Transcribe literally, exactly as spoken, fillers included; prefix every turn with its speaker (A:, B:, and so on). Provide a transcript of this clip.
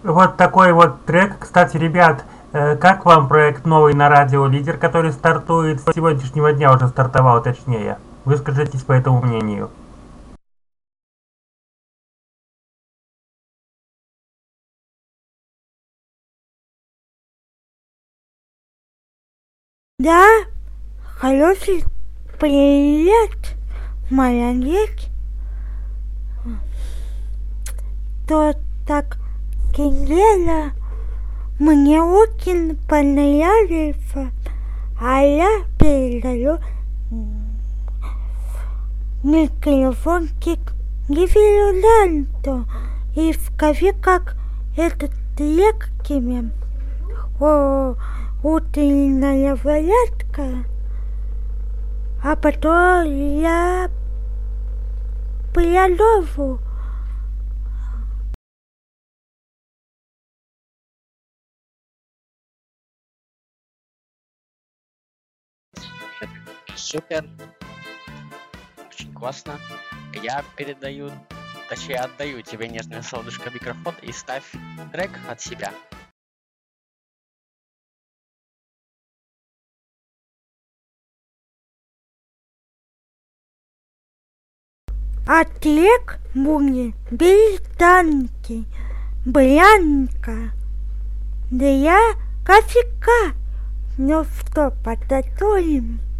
A: Вот такой вот трек. Кстати, ребят, э, как вам проект новый на радио Лидер, который стартует с сегодняшнего дня, уже стартовал, точнее? Выскажитесь по этому мнению.
B: Да, хороший привет, молодец. То так Кингела мне очень понравился, а я передаю микрофончик Гифилюлянту и скажи, как этот трек тебе. О, утренняя зарядка, а потом я продолжу.
C: Супер, очень классно. Я передаю, точнее отдаю тебе нежное солнышко микрофон и ставь трек от себя.
B: А трек будет британки, Блянка, для кофейка. Ну что, подготовим?